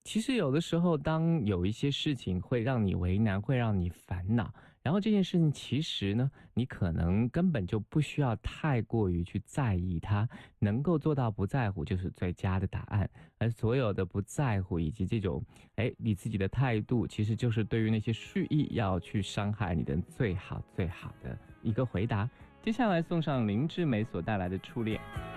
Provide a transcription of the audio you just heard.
其实有的时候，当有一些事情会让你为难，会让你烦恼，然后这件事情其实呢，你可能根本就不需要太过于去在意它，能够做到不在乎就是最佳的答案。而所有的不在乎以及这种，你自己的态度，其实就是对于那些蓄意要去伤害你的最好的一个回答。接下来送上林志美所带来的《初恋》。